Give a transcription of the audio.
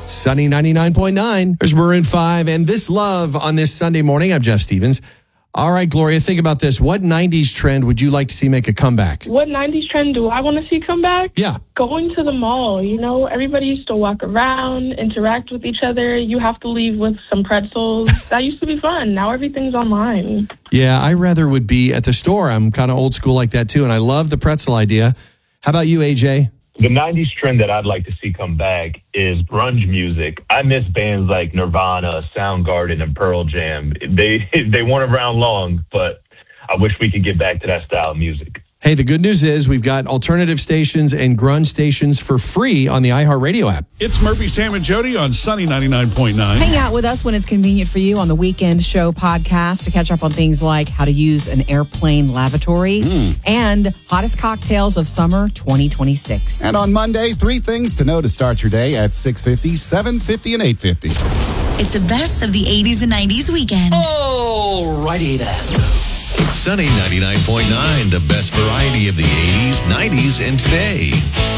Sunny 99.9. There's Maroon 5 and This Love on this Sunday morning. I'm Jeff Stevens. All right, Gloria, think about this. What 90s trend would you like to see make a comeback? What 90s trend do I want to see come back? Yeah. Going to the mall. You know, everybody used to walk around, interact with each other. You have to leave with some pretzels. That used to be fun. Now everything's online. Yeah, I rather would be at the store. I'm kind of old school like that, too, and I love the pretzel idea. How about you, AJ? The 90s trend that I'd like to see come back is grunge music. I miss bands like Nirvana, Soundgarden, and Pearl Jam. They weren't around long, but I wish we could get back to that style of music. Hey, the good news is we've got alternative stations and grunge stations for free on the iHeartRadio app. It's Murphy, Sam, and Jody on Sunny 99.9. Hang out with us when it's convenient for you on the Weekend Show podcast to catch up on things like how to use an airplane lavatory and hottest cocktails of summer 2026. And on Monday, 3 things to know to start your day at 6:50, 7:50, and 8:50. It's the best of the 80s and 90s weekend. Alrighty then. It's Sunny 99.9, the best variety of the 80s, 90s, and today.